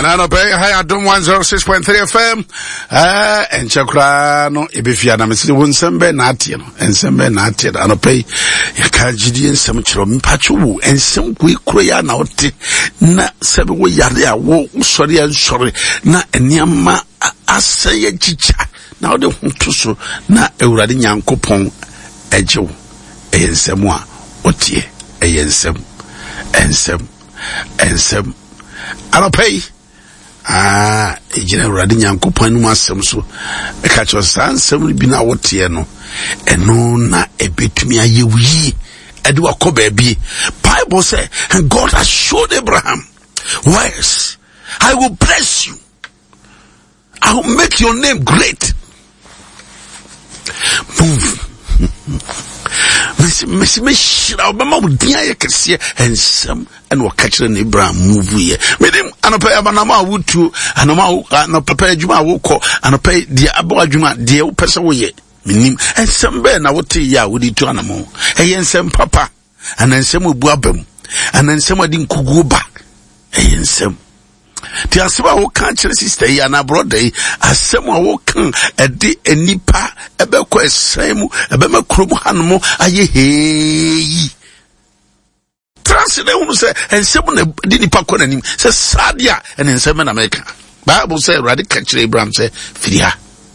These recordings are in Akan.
Anano pay hi Adom 106.3 FM. And chakra no ebifia na mesi wonsembe na atie no. Ensembe na atie da no pay yakajidi ensem chiro mpacho wo ensem kuro ya na ote na sebe wo yare a wo sori ansori na eniama aseye chicha na ode huntuso na Ewurade Nyankopon ejewo ensem a otie ensem anopay ejina Ewurade Nyankopon no asem so e ka cho sansem bi na wote no eno na ebetumi ayewi ede wakoba bi Bible say and God has showed Abraham, wise, I will bless you, I will make your name great. Move. Me shira obama udia ye kese ensem and wo catch the Abraham move ye medim anopa abanama wutu no papa adwuma wokọ anopa dia aba adwuma dia wo pese wo ye menim ensem be na wote ya wodi tu anamo ensem papa anansem obu abam anansem adi nkugu ba ensem ti asema wo kan kire sister yi na brother yi asema wo kan edi enipa ebekọ esemu ebemakrom hanmo aye heyi transide unu se ensemu na di nipa kọ nanim se sadia en ensemu na America. Bible say radical kire Abraham say firia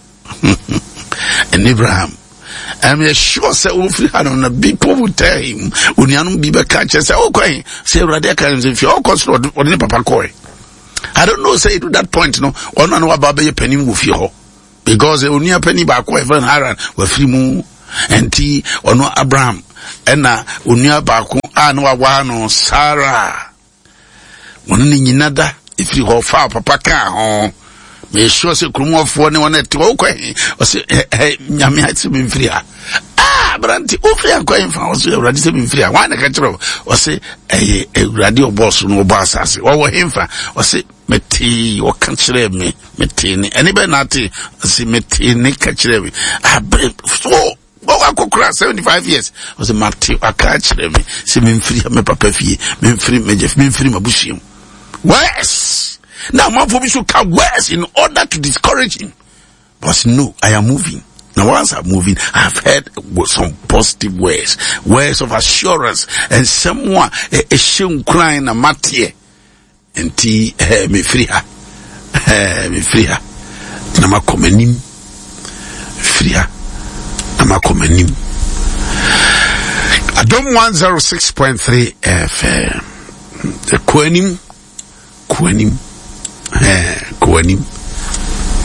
and Abraham I'm sure say we free hand on people will tell him unianum bi be catch say o kwan say radical say if you consider what papa kọ. I don't know say to that point no ono no ababa ye panim wo fie ho because onia pani ba ko even Haran wa free mu enti ono Abraham ena onia ba ko no wa no Sarah won ni nyinada ifri ho fa papa ka ho me sure say krumofo ne won eti wo kwan o say nyame ati me free ha branti o free akwan fa o say Ewurade se me free ha wan ka kire o say Ewurade oboss no oboss ase wo himfa o say meti o kan kire me meti ni eni be na ti say meti ni ka kire me so o akokura 75 years o say mati aka kire me say me free me papa fie me free me Jeff me free mabushim wes now man for me should come west in order to discourage him, but no, I am moving. Now once I'm moving, I've heard some positive words of assurance, and someone a shame crying a matie and tea me free her nama komenim free her nama komenim Adom 106.3 FM the Kuanim